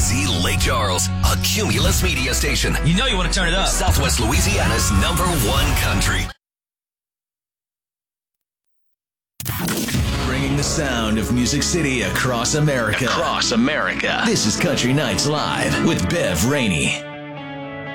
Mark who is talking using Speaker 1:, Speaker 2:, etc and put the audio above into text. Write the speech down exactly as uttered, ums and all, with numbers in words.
Speaker 1: Z Lake Charles, a Cumulus media station.
Speaker 2: You know you want to turn it up.
Speaker 1: Southwest Louisiana's number one country. Bringing the sound of Music City across America. Across America. This is Country Nights Live with Bev Rainey.